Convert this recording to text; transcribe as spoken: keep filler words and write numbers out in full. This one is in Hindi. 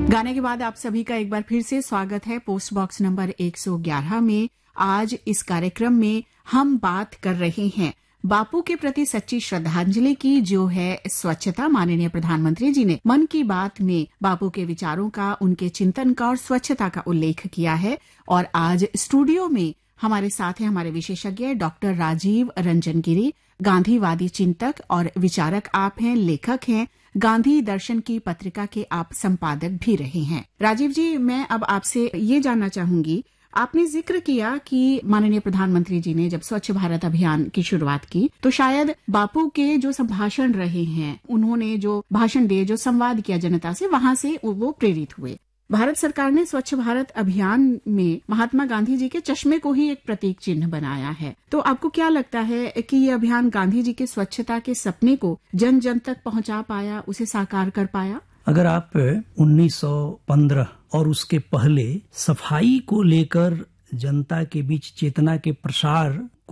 गाने के बाद आप सभी का एक बार फिर से स्वागत है पोस्ट बॉक्स नंबर एक सौ ग्यारह में। आज इस कार्यक्रम में हम बात कर रहे हैं बापू के प्रति सच्ची श्रद्धांजलि की, जो है स्वच्छता। माननीय प्रधानमंत्री जी ने मन की बात में बापू के विचारों का, उनके चिंतन का और स्वच्छता का उल्लेख किया है। और आज स्टूडियो में हमारे साथ हैं हमारे विशेषज्ञ डॉक्टर राजीव रंजन गिरी, गांधीवादी चिंतक और विचारक आप हैं, लेखक हैं, गांधी दर्शन की पत्रिका के आप संपादक भी रहे हैं। राजीव जी, मैं अब आपसे ये जानना चाहूंगी, आपने जिक्र किया कि माननीय प्रधानमंत्री जी ने जब स्वच्छ भारत अभियान की शुरुआत की तो शायद बापू के जो संभाषण रहे हैं, उन्होंने जो भाषण दिए, जो संवाद किया जनता से, वहां से वो प्रेरित हुए। भारत सरकार ने स्वच्छ भारत अभियान में महात्मा गांधी जी के चश्मे को ही एक प्रतीक चिन्ह बनाया है। तो आपको क्या लगता है कि ये अभियान गांधी जी के स्वच्छता के सपने को जन जन तक पहुंचा पाया, उसे साकार कर पाया? अगर आप उन्नीस सौ पंद्रह और उसके पहले सफाई को लेकर जनता के बीच चेतना के प्रसार